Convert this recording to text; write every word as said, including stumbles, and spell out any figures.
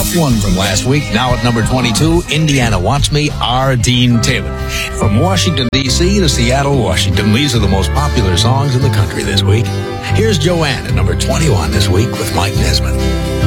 off one from last week. Now at number twenty-two, Indiana Wants Me, R. Dean Taylor. From Washington, D C to Seattle, Washington, these are the most popular songs in the country this week. Here's Joanne at number twenty-one this week with Mike Nesmith.